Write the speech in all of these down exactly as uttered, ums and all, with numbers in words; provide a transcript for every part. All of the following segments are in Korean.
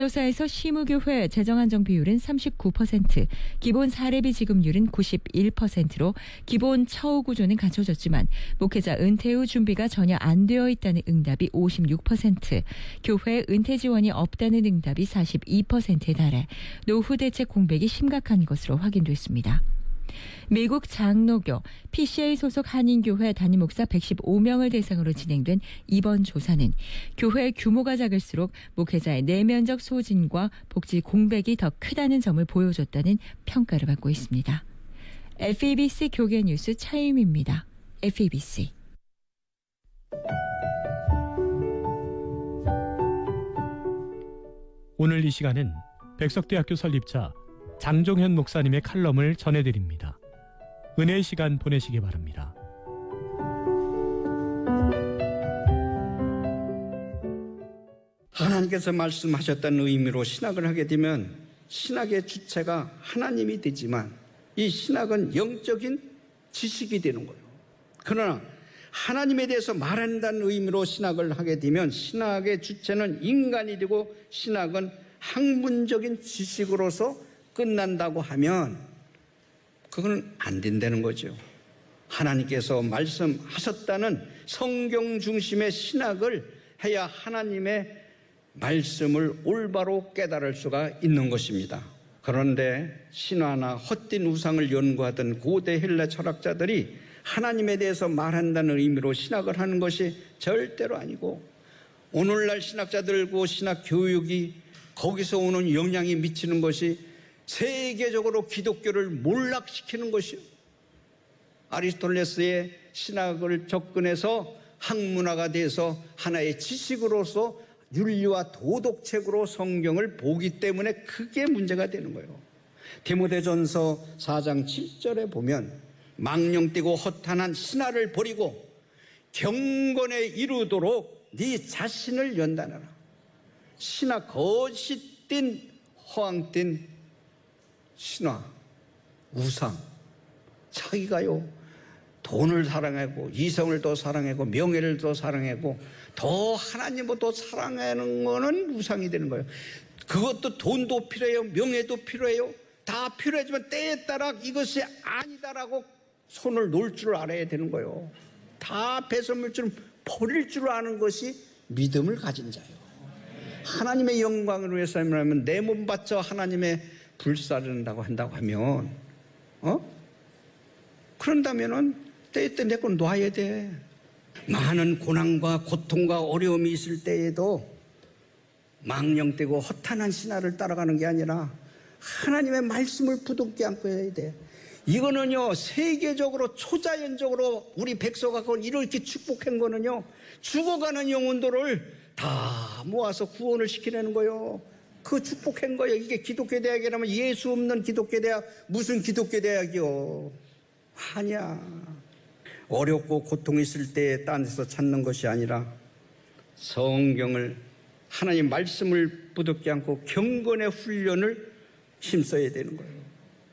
조사에서 시무교회 재정안정 비율은 삼십구 퍼센트, 기본 사례비 지급률은 구십일 퍼센트로 기본 처우 구조는 갖춰졌지만 목회자 은퇴 후 준비가 전혀 안 되어 있다는 응답이 오십육 퍼센트, 교회 은퇴 지원이 없다는 응답이 사십이 퍼센트에 달해 노후 대책 공백이 심각한 것으로 확인됐습니다. 미국 장로교 피씨에이 소속 한인교회 담임 목사 백십오 명을 대상으로 진행된 이번 조사는 교회 규모가 작을수록 목회자의 내면적 소진과 복지 공백이 더 크다는 점을 보여줬다는 평가를 받고 있습니다. 에프이비씨 교계 뉴스 차임입니다. 에프이비씨. 오늘 이 시간은 백석대학교 설립자 장종현 목사님의 칼럼을 전해드립니다. 은혜의 시간 보내시기 바랍니다. 하나님께서 말씀하셨다는 의미로 신학을 하게 되면 신학의 주체가 하나님이 되지만 이 신학은 영적인 지식이 되는 거예요. 그러나 하나님에 대해서 말한다는 의미로 신학을 하게 되면 신학의 주체는 인간이 되고 신학은 학문적인 지식으로서 끝난다고 하면 그건 안 된다는 거죠. 하나님께서 말씀하셨다는 성경 중심의 신학을 해야 하나님의 말씀을 올바로 깨달을 수가 있는 것입니다. 그런데 신화나 헛된 우상을 연구하던 고대 헬라 철학자들이 하나님에 대해서 말한다는 의미로 신학을 하는 것이 절대로 아니고 오늘날 신학자들고 신학 교육이 거기서 오는 영향이 미치는 것이 세계적으로 기독교를 몰락시키는 것이요. 아리스토텔레스의 신학을 접근해서 학문화가 돼서 하나의 지식으로서 윤리와 도덕책으로 성경을 보기 때문에 그게 문제가 되는 거예요. 디모데전서 사 장 칠 절에 보면 망령되고 허탄한 신화를 버리고 경건에 이루도록 네 자신을 연단하라. 신화 거짓된 허황된 신화, 우상, 자기가요 돈을 사랑하고 이성을 더 사랑하고 명예를 더 사랑하고 더 하나님을 더 사랑하는 거는 우상이 되는 거예요. 그것도 돈도 필요해요, 명예도 필요해요. 다 필요하지만 때에 따라 이것이 아니다라고 손을 놓을 줄 알아야 되는 거예요. 다 배설물처럼 버릴 줄 아는 것이 믿음을 가진 자예요. 하나님의 영광을 위해서 하면 내 몸 바쳐 하나님의 불사른다고 한다고 하면 어? 그런다면은 때에 때 내 건 놔야 돼. 많은 고난과 고통과 어려움이 있을 때에도 망령되고 허탄한 신화를 따라가는 게 아니라 하나님의 말씀을 부둥켜 안고 해야 돼. 이거는요 세계적으로 초자연적으로 우리 백성가 이렇게 축복한 거는요 죽어가는 영혼들을 다 모아서 구원을 시키려는 거예요. 그 축복한 거예요. 이게 기독교 대학이라면 예수 없는 기독교 대학 무슨 기독교 대학이요? 아니야. 어렵고 고통이 있을 때 딴 데서 찾는 것이 아니라 성경을 하나님 말씀을 부둥켜 안고 경건의 훈련을 힘써야 되는 거예요.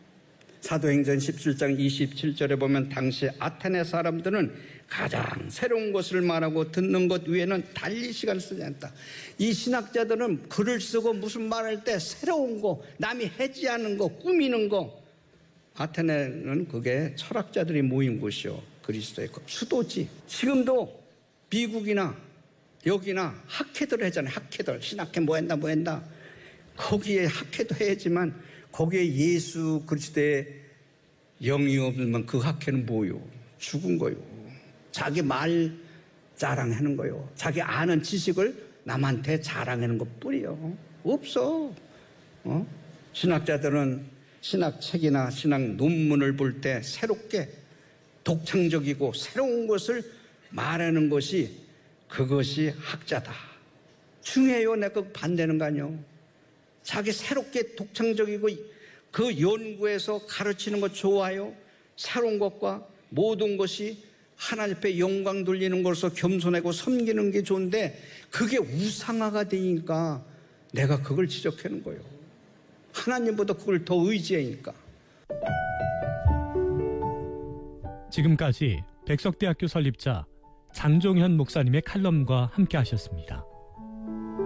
사도행전 십칠 장 이십칠 절에 보면 당시 아테네 사람들은 가장 새로운 것을 말하고 듣는 것 외에는 달리 시간을 쓰지 않다. 이 신학자들은 글을 쓰고 무슨 말할 때 새로운 거, 남이 하지 않은 거, 꾸미는 거. 아테네는 그게 철학자들이 모인 곳이요. 그리스도의 수도지. 지금도 미국이나 여기나 학회들 하잖아요. 학회들. 신학회 뭐 한다 뭐 한다. 거기에 학회도 해야지만 거기에 예수 그리스도의 영이 없으면 그 학회는 뭐요? 죽은 거요. 자기 말 자랑하는 거요. 자기 아는 지식을 남한테 자랑하는 것뿐이요. 없어. 어? 신학자들은 신학책이나 신학 논문을 볼 때 새롭게 독창적이고 새로운 것을 말하는 것이 그것이 학자다. 중요해요. 내가 반대는 거 아니요. 자기 새롭게 독창적이고 그 연구에서 가르치는 것 좋아요. 새로운 것과 모든 것이 하나님 앞에 영광 돌리는 것으로 겸손하고 섬기는 게 좋은데 그게 우상화가 되니까 내가 그걸 지적하는 거예요. 하나님보다 그걸 더 의지하니까. 지금까지 백석대학교 설립자 장종현 목사님의 칼럼과 함께 하셨습니다.